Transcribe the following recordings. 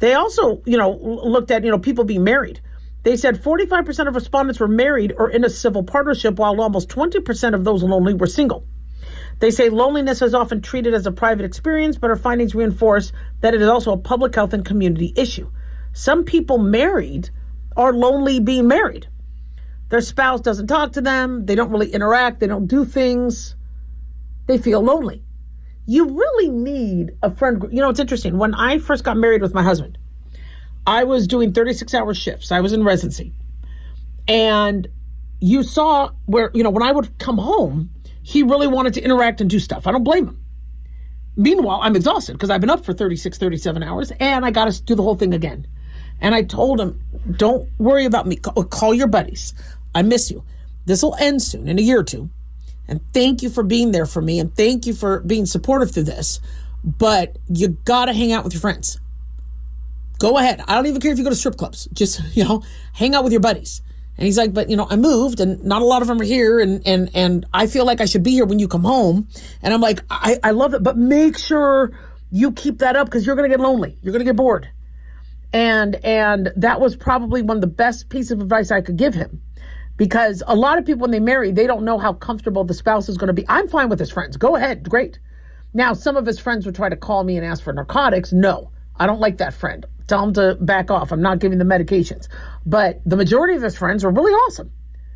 They also, looked at, people being married. They said 45% of respondents were married or in a civil partnership, while almost 20% of those lonely were single. They say loneliness is often treated as a private experience, but our findings reinforce that it is also a public health and community issue. Some people married are lonely being married. Their spouse doesn't talk to them. They don't really interact. They don't do things. They feel lonely. You really need a friend. It's interesting. When I first got married with my husband, I was doing 36-hour shifts. I was in residency. And you saw where, when I would come home, he really wanted to interact and do stuff. I don't blame him. Meanwhile, I'm exhausted because I've been up for 36, 37 hours and I got to do the whole thing again. And I told him, don't worry about me. Call your buddies. I miss you. This will end soon, in a year or two. And thank you for being there for me. And thank you for being supportive through this. But you got to hang out with your friends. Go ahead. I don't even care if you go to strip clubs. Just, hang out with your buddies. And he's like, but, I moved and not a lot of them are here. And I feel like I should be here when you come home. And I'm like, I love it. But make sure you keep that up because you're going to get lonely. You're going to get bored. And that was probably one of the best pieces of advice I could give him. Because a lot of people, when they marry, they don't know how comfortable the spouse is going to be. I'm fine with his friends. Go ahead. Great. Now, some of his friends would try to call me and ask for narcotics. No, I don't like that friend. Tell him to back off. I'm not giving the medications. But the majority of his friends are really awesome.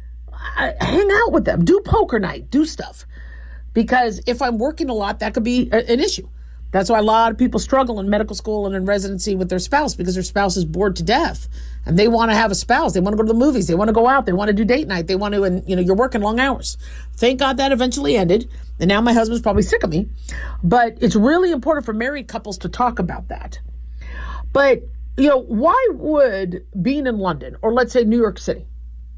Hang out with them. Do poker night. Do stuff. Because if I'm working a lot, that could be an issue. That's why a lot of people struggle in medical school and in residency with their spouse because their spouse is bored to death. And they want to have a spouse. They want to go to the movies. They want to go out. They want to do date night. They want to, and you're working long hours. Thank God that eventually ended. And now my husband's probably sick of me. But it's really important for married couples to talk about that. But, why would being in London or let's say New York City,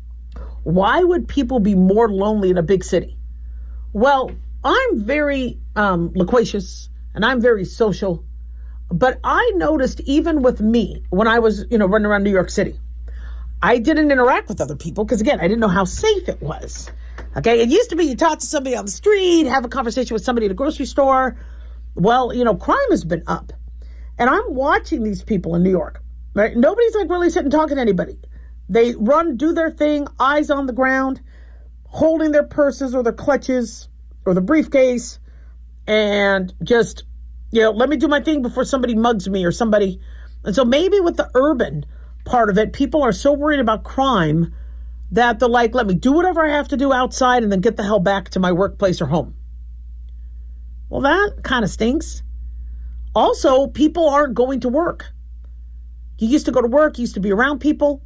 why would people be more lonely in a big city? Well, I'm very loquacious and I'm very social. But I noticed even with me when I was, running around New York City, I didn't interact with other people because, again, I didn't know how safe it was. Okay, it used to be you talk to somebody on the street, have a conversation with somebody at a grocery store. Well, crime has been up. And I'm watching these people in New York, right? Nobody's really sitting talking to anybody. They run, do their thing, eyes on the ground, holding their purses or their clutches or the briefcase and just, let me do my thing before somebody mugs me or somebody. And so maybe with the urban part of it, people are so worried about crime that they're like, let me do whatever I have to do outside and then get the hell back to my workplace or home. Well, that kind of stinks. Also, people aren't going to work. You used to go to work, you used to be around people.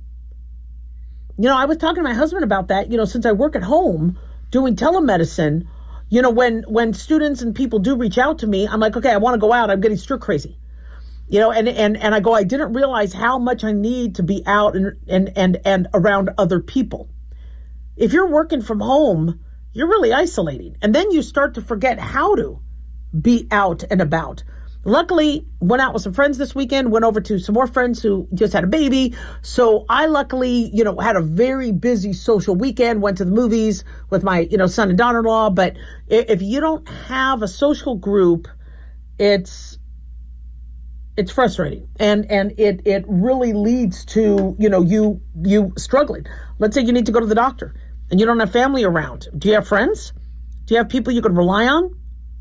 I was talking to my husband about that, since I work at home doing telemedicine, when students and people do reach out to me, I'm like, okay, I want to go out. I'm getting stir crazy. And I go, I didn't realize how much I need to be out and around other people. If you're working from home, you're really isolating. And then you start to forget how to be out and about. Luckily, went out with some friends this weekend, went over to some more friends who just had a baby. So I luckily, had a very busy social weekend, went to the movies with my, son and daughter-in-law. But if you don't have a social group, it's frustrating. And it really leads to, you struggling. Let's say you need to go to the doctor and you don't have family around. Do you have friends? Do you have people you can rely on?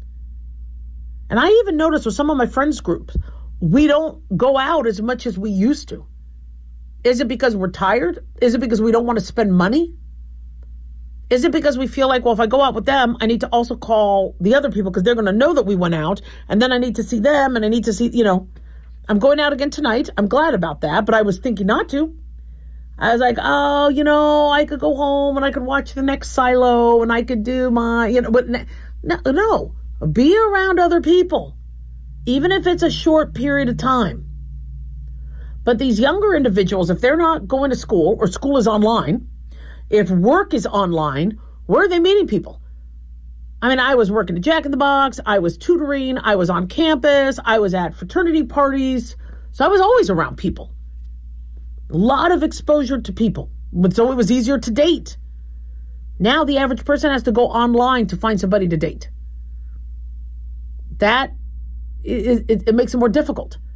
And I even noticed with some of my friends' groups, we don't go out as much as we used to. Is it because we're tired? Is it because we don't want to spend money? Is it because we feel like, well, if I go out with them, I need to also call the other people because they're going to know that we went out. And then I need to see them and I need to see, I'm going out again tonight. I'm glad about that. But I was thinking not to. I was like, I could go home and I could watch the next Silo and I could do my, but no. Be around other people, even if it's a short period of time. But these younger individuals, if they're not going to school or school is online, if work is online, where are they meeting people? I was working at Jack in the Box. I was tutoring. I was on campus. I was at fraternity parties. So I was always around people. A lot of exposure to people. So it was easier to date. Now the average person has to go online to find somebody to date. That it makes it more difficult.